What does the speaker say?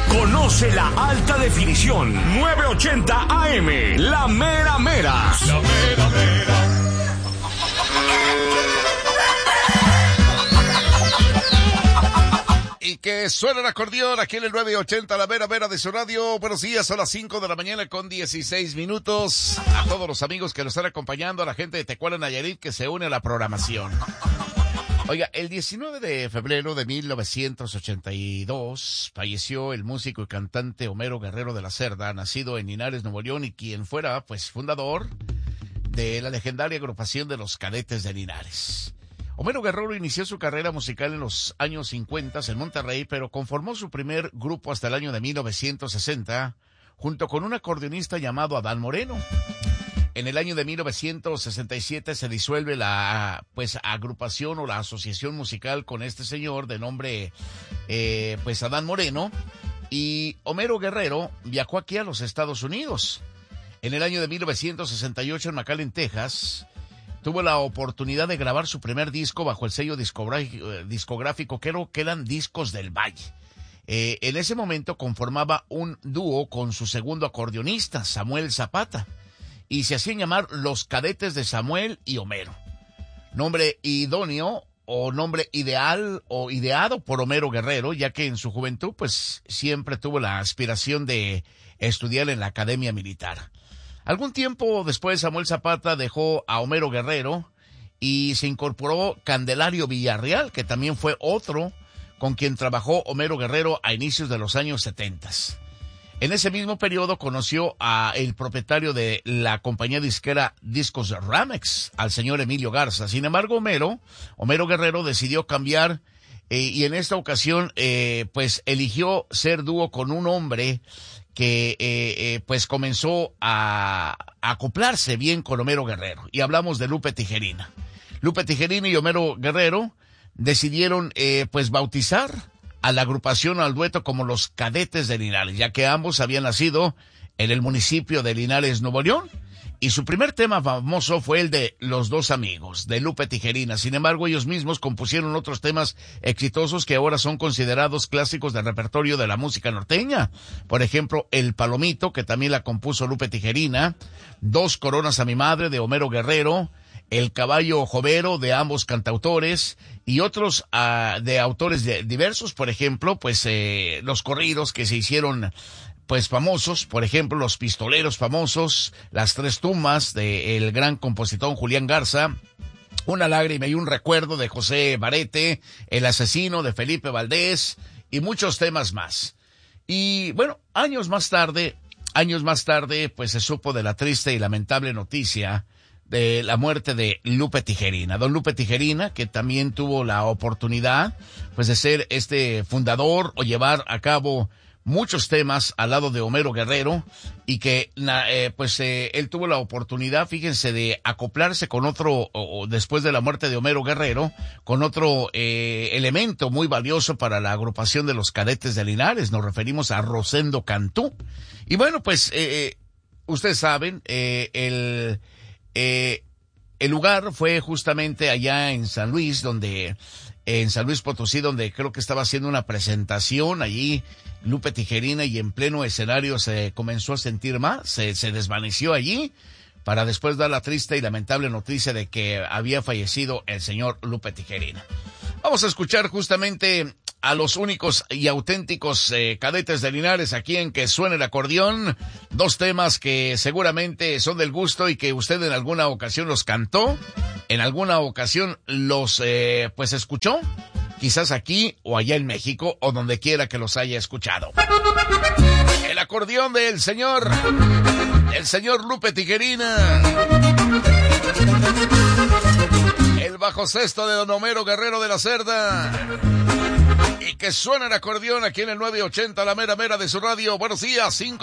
Conoce la alta definición. 980 AM, la mera mera. La mera mera. Y que suena el acordeón aquí en el 980, la mera mera de su radio. Buenos días, son las 5 de la mañana con 16 minutos. A todos los amigos que nos están acompañando, a la gente de Tecuala, Nayarit, que se une a la programación. Oiga, el 19 de febrero de 1982 falleció el músico y cantante Homero Guerrero de la Cerda, nacido en Linares, Nuevo León, y quien fuera, pues, fundador de la legendaria agrupación de los Cadetes de Linares. Homero Guerrero inició su carrera musical en los años 50 en Monterrey, pero conformó su primer grupo hasta el año de 1960, junto con un acordeonista llamado Adán Moreno. En el año de 1967 se disuelve la agrupación o la asociación musical con este señor de nombre Adán Moreno, y Homero Guerrero viajó aquí a los Estados Unidos. En el año de 1968 en McAllen, Texas, tuvo la oportunidad de grabar su primer disco bajo el sello discográfico que eran Discos del Valle. En ese momento conformaba un dúo con su segundo acordeonista, Samuel Zapata, y se hacían llamar Los Cadetes de Samuel y Homero. Nombre idóneo o nombre ideal o ideado por Homero Guerrero, ya que en su juventud pues siempre tuvo la aspiración de estudiar en la Academia Militar. Algún tiempo después Samuel Zapata dejó a Homero Guerrero y se incorporó Candelario Villarreal, que también fue otro con quien trabajó Homero Guerrero a inicios de los años 70. En ese mismo periodo conoció a el propietario de la compañía disquera Discos Ramex, al señor Emilio Garza. Sin embargo, Homero Guerrero decidió cambiar y en esta ocasión eligió ser dúo con un hombre que comenzó a acoplarse bien con Homero Guerrero. Y hablamos de Lupe Tijerina. Lupe Tijerina y Homero Guerrero decidieron bautizar a la agrupación, al dueto, como los Cadetes de Linares, ya que ambos habían nacido en el municipio de Linares, Nuevo León. Y su primer tema famoso fue el de Los Dos Amigos, de Lupe Tijerina. Sin embargo, ellos mismos compusieron otros temas exitosos que ahora son considerados clásicos del repertorio de la música norteña. Por ejemplo, El Palomito, que también la compuso Lupe Tijerina, Dos Coronas a mi Madre, de Homero Guerrero, El Caballo Jovero, de ambos cantautores, y otros de autores diversos. Por ejemplo, los corridos que se hicieron famosos, por ejemplo, Los Pistoleros famosos, Las Tres Tumbas, de el gran compositor Julián Garza, Una Lágrima y un Recuerdo, de José Barete, El Asesino, de Felipe Valdés, y muchos temas más. Y bueno, años más tarde, se supo de la triste y lamentable noticia de la muerte de Lupe Tijerina. Don Lupe Tijerina, que también tuvo la oportunidad de ser fundador o llevar a cabo muchos temas al lado de Homero Guerrero, y que él tuvo la oportunidad, fíjense, de acoplarse con otro, después de la muerte de Homero Guerrero, con otro elemento muy valioso para la agrupación de los Cadetes de Linares. Nos referimos a Rosendo Cantú. Y bueno, ustedes saben, el lugar fue justamente allá en San Luis Potosí, donde creo que estaba haciendo una presentación allí Lupe Tijerina, y en pleno escenario se comenzó a sentir mal, se desvaneció allí, para después dar la triste y lamentable noticia de que había fallecido el señor Lupe Tijerina. Vamos a escuchar justamente a los únicos y auténticos Cadetes de Linares aquí en Que Suene el Acordeón. Dos temas que seguramente son del gusto y que usted en alguna ocasión los cantó, en alguna ocasión los escuchó, quizás aquí o allá en México o donde quiera que los haya escuchado. El acordeón del señor Lupe Tijerina. El bajo sexto de don Homero Guerrero de la Cerda. Y que suena el acordeón aquí en el 980, la mera mera de su radio. Buenos días, 5